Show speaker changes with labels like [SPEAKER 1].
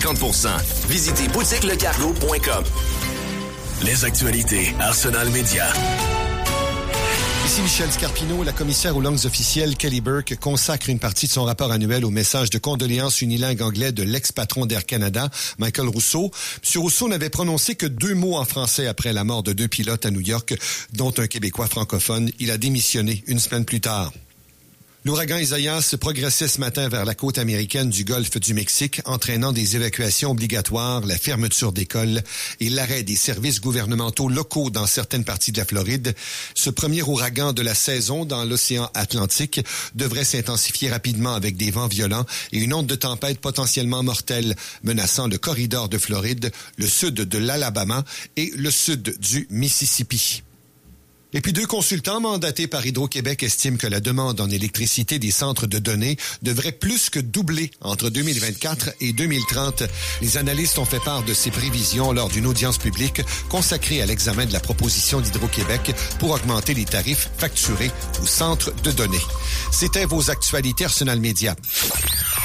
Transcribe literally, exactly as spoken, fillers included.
[SPEAKER 1] cinquante pour cent. Visitez boutique le cargo point com. Les actualités Arsenal Média.
[SPEAKER 2] Ici Michel Scarpino, la commissaire aux langues officielles Kelly Burke consacre une partie de son rapport annuel au message de condoléances unilingue anglais de l'ex-patron d'Air Canada, Michael Rousseau. M. Rousseau n'avait prononcé que deux mots en français après la mort de deux pilotes à New York, dont un Québécois francophone. Il a démissionné une semaine plus tard. L'ouragan Isaias progressait ce matin vers la côte américaine du golfe du Mexique, entraînant des évacuations obligatoires, la fermeture d'écoles et l'arrêt des services gouvernementaux locaux dans certaines parties de la Floride. Ce premier ouragan de la saison dans l'océan Atlantique devrait s'intensifier rapidement avec des vents violents et une onde de tempête potentiellement mortelle menaçant le corridor de Floride, le sud de l'Alabama et le sud du Mississippi. Et puis deux consultants mandatés par Hydro-Québec estiment que la demande en électricité des centres de données devrait plus que doubler entre deux mille vingt-quatre et deux mille trente. Les analystes ont fait part de ces prévisions lors d'une audience publique consacrée à l'examen de la proposition d'Hydro-Québec pour augmenter les tarifs facturés aux centres de données. C'était vos actualités Arsenal Média.